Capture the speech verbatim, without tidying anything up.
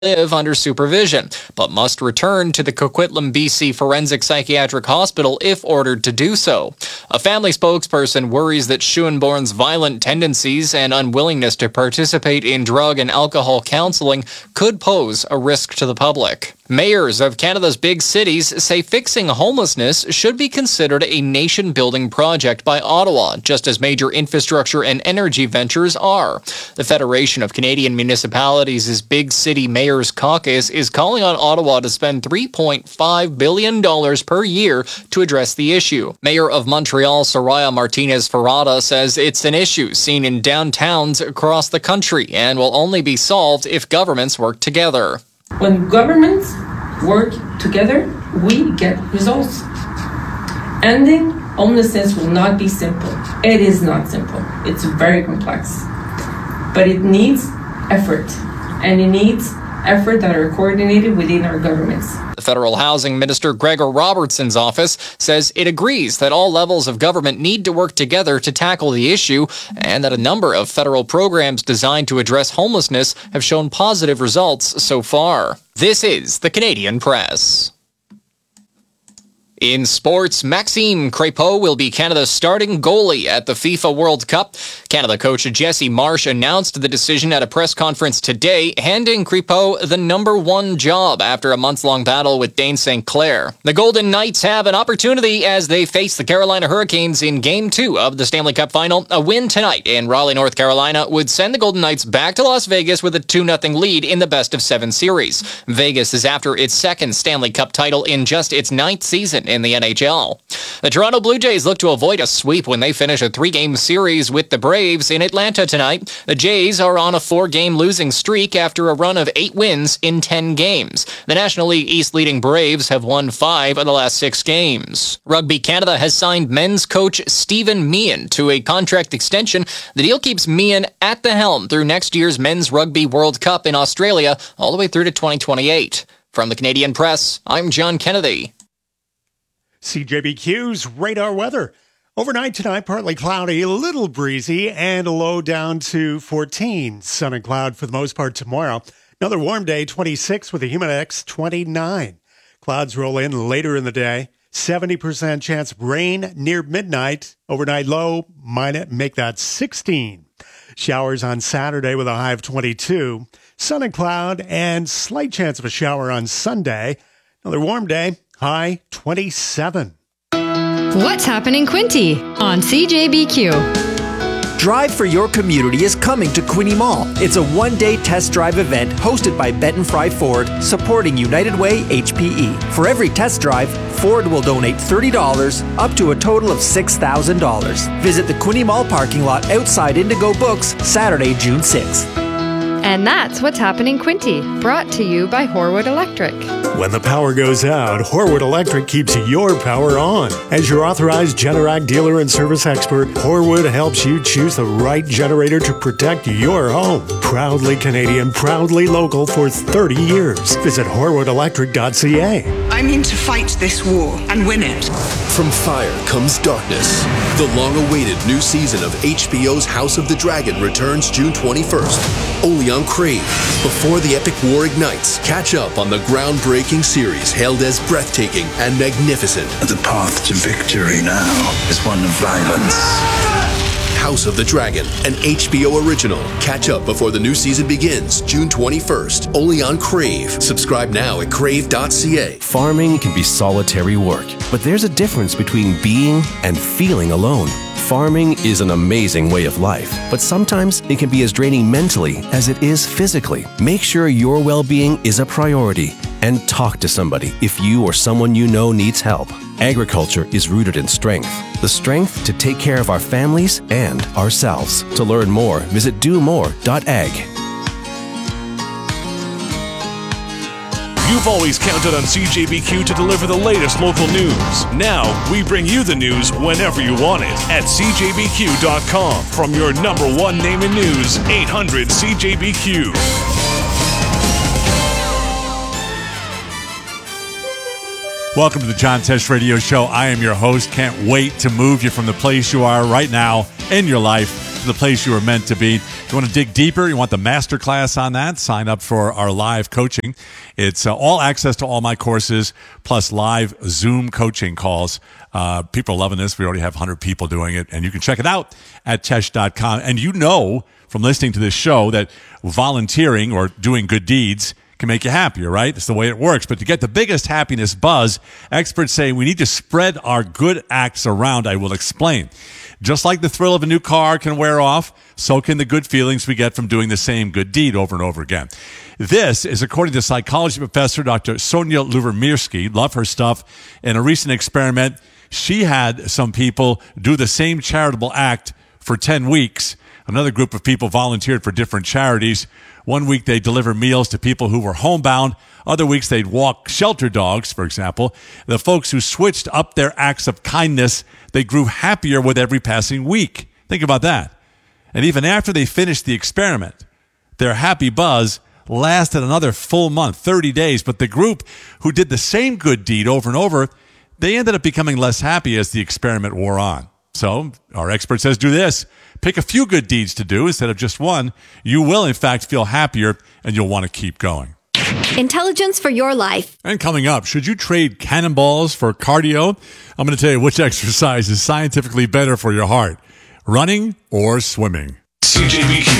live under supervision, but must return to the Coquitlam, B C Forensic Psychiatric Hospital if ordered to do so. A family spokesperson worries that Schoenborn's violent tendencies and unwillingness to participate in drug and alcohol counseling could pose a risk to the public. Mayors of Canada's big cities say fixing homelessness should be considered a nation-building project by Ottawa, just as major infrastructure and energy ventures are. The Federation of Canadian Municipalities' Big City Mayors Caucus is calling on Ottawa to spend three point five billion dollars per year to address the issue. Mayor of Montreal, Soraya Martinez-Ferrada, says it's an issue seen in downtowns across the country and will only be solved if governments work together. When governments work together, we get results. Ending homelessness will not be simple. It is not simple. It's very complex. But it needs effort, and it needs effort that are coordinated within our governments. The Federal Housing Minister Gregor Robertson's office says it agrees that all levels of government need to work together to tackle the issue, and that a number of federal programs designed to address homelessness have shown positive results so far. This is the Canadian Press. In sports, Maxime Crépeau will be Canada's starting goalie at the FIFA World Cup. Canada coach Jesse Marsh announced the decision at a press conference today, handing Crépeau the number one job after a months-long battle with Dane Saint Clair. The Golden Knights have an opportunity as they face the Carolina Hurricanes in Game two of the Stanley Cup Final. A win tonight in Raleigh, North Carolina would send the Golden Knights back to Las Vegas with a two nothing lead in the best-of-seven series. Vegas is after its second Stanley Cup title in just its ninth season in the N H L. The Toronto Blue Jays look to avoid a sweep when they finish a three-game series with the Braves in Atlanta tonight. The Jays are on a four-game losing streak after a run of eight wins in ten games. The National League East leading Braves have won five of the last six games. Rugby Canada has signed men's coach Stephen Meehan to a contract extension. The deal keeps Meehan at the helm through next year's Men's Rugby World Cup in Australia all the way through to twenty twenty-eight. From the Canadian Press, I'm John Kennedy. C J B Q's radar weather. Overnight tonight, partly cloudy, a little breezy, and a low down to fourteen. Sun and cloud for the most part tomorrow. Another warm day, twenty-six, with a humid index twenty-nine. Clouds roll in later in the day. seventy percent chance of rain near midnight. Overnight low, minus, make that sixteen. Showers on Saturday with a high of twenty-two. Sun and cloud, and slight chance of a shower on Sunday. Another warm day. High twenty-seven. What's happening, Quinte? On C J B Q. Drive for Your Community is coming to Quinte Mall. It's a one-day test drive event hosted by Benton Fry Ford, supporting United Way H P E. For every test drive, Ford will donate thirty dollars, up to a total of six thousand dollars. Visit the Quinte Mall parking lot outside Indigo Books, Saturday, June sixth. And that's What's Happening, Quinte, brought to you by Horwood Electric. When the power goes out, Horwood Electric keeps your power on. As your authorized Generac dealer and service expert, Horwood helps you choose the right generator to protect your home. Proudly Canadian, proudly local for thirty years. Visit horwood electric dot c a. I mean to fight this war and win it. From fire comes darkness. The long-awaited new season of H B O's House of the Dragon returns June twenty-first, only on Crave. Before the epic war ignites, catch up on the groundbreaking series hailed as breathtaking and magnificent. The path to victory now is one of violence. House of the Dragon, an H B O original. Catch up before the new season begins, June twenty-first, only on Crave. Subscribe now at crave dot c a. Farming can be solitary work, but there's a difference between being and feeling alone. Farming is an amazing way of life, but sometimes it can be as draining mentally as it is physically. Make sure your well-being is a priority and talk to somebody if you or someone you know needs help. Agriculture is rooted in strength, the strength to take care of our families and ourselves. To learn more, visit do more dot ag. You've always counted on C J B Q to deliver the latest local news. Now, we bring you the news whenever you want it at c j b q dot com. From your number one name in news, eight hundred C J B Q. Welcome to the John Tesh Radio Show. I am your host. Can't wait to move you from the place you are right now in your life to the place you were meant to be. If you want to dig deeper, you want the masterclass on that, sign up for our live coaching. It's uh, all access to all my courses, plus live Zoom coaching calls. Uh, people are loving this. We already have one hundred people doing it, and you can check it out at tesh dot com. And you know from listening to this show that volunteering or doing good deeds can make you happier, right? It's the way it works. But to get the biggest happiness buzz, experts say we need to spread our good acts around. I will explain. Just like the thrill of a new car can wear off, so can the good feelings we get from doing the same good deed over and over again. This is according to psychology professor Doctor Sonia Lubomirsky. Love her stuff. In a recent experiment, she had some people do the same charitable act for ten weeks. Another group of people volunteered for different charities. One week they'd deliver meals to people who were homebound. Other weeks they'd walk shelter dogs, for example. The folks who switched up their acts of kindness, they grew happier with every passing week. Think about that. And even after they finished the experiment, their happy buzz lasted another full month, thirty days. But the group who did the same good deed over and over, they ended up becoming less happy as the experiment wore on. So our expert says do this. Pick a few good deeds to do instead of just one. You will, in fact, feel happier, and you'll want to keep going. Intelligence for your life. And coming up, should you trade cannonballs for cardio? I'm going to tell you which exercise is scientifically better for your heart, running or swimming. C J B Q